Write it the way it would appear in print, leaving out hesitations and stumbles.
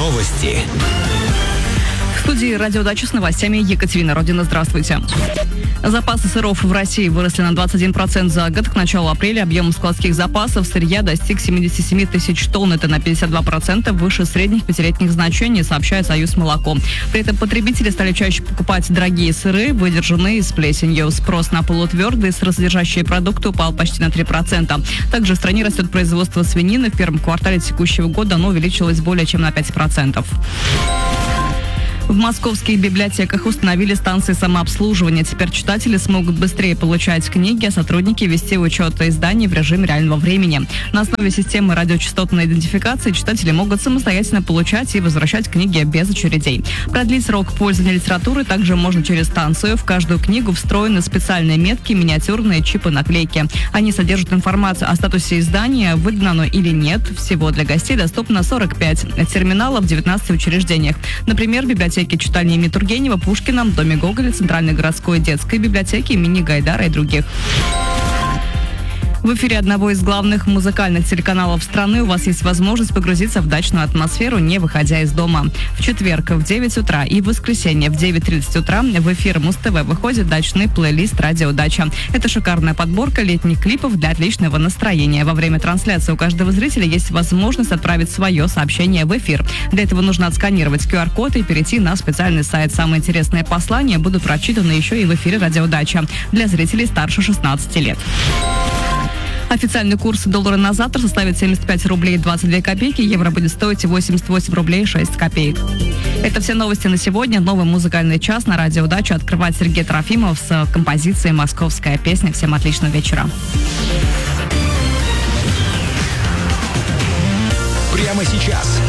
Новости. В студии «Радиодача» с новостями Екатерина Родина. Здравствуйте. Запасы сыров в России выросли на 21% за год. К началу апреля объем складских запасов сырья достиг 77 тысяч тонн. Это на 52% выше средних пятилетних значений, сообщает Союз молоко. При этом потребители стали чаще покупать дорогие сыры, выдержанные с плесенью. Спрос на полутвердые сыросодержащие продукты упал почти на 3%. Также в стране растет производство свинины. В первом квартале текущего года оно увеличилось более чем на 5%. В московских библиотеках установили станции самообслуживания. Теперь читатели смогут быстрее получать книги, а сотрудники вести учет изданий в режиме реального времени. На основе системы радиочастотной идентификации читатели могут самостоятельно получать и возвращать книги без очередей. Продлить срок пользования литературой также можно через станцию. В каждую книгу встроены специальные метки, миниатюрные чипы-наклейки. Они содержат информацию о статусе издания, выдано оно или нет. Всего для гостей доступно 45 терминалов в 19 учреждениях. Например, библиотеки читальни имени Тургенева, Пушкина, Доме Гоголя, Центральной городской детской библиотеки имени Гайдара и других. В эфире одного из главных музыкальных телеканалов страны у вас есть возможность погрузиться в дачную атмосферу, не выходя из дома. В четверг в 9 утра и в воскресенье в 9:30 утра в эфир Муз-ТВ выходит дачный плейлист «Радиодача». Это шикарная подборка летних клипов для отличного настроения. Во время трансляции у каждого зрителя есть возможность отправить свое сообщение в эфир. Для этого нужно отсканировать QR-код и перейти на специальный сайт. Самые интересные послания будут прочитаны еще и в эфире «Радиодача» для зрителей старше 16 лет. Официальный курс доллара на завтра составит 75 рублей 22 копейки. Евро будет стоить 88 рублей 6 копеек. Это все новости на сегодня. Новый музыкальный час на «Радиодачу» открывает Сергей Трофимов с композицией «Московская песня». Всем отличного вечера. Прямо сейчас